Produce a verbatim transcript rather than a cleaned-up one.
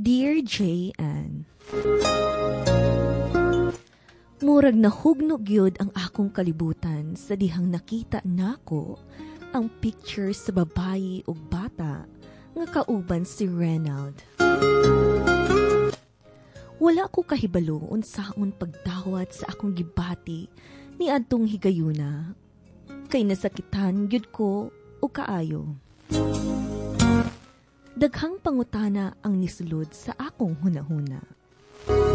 Dear J N, murag nahugnog yun ang akong kalibutan sa dihang nakita nako ang picture sa babayi ug bata nga kauban si Renald. Wala ko kahibalo unsaon pagdawat sa akong gibati ni adtong higayuna kay nasakitan gyud ko o kaayo. Daghang pangutana ang nisulod sa akong hunahuna.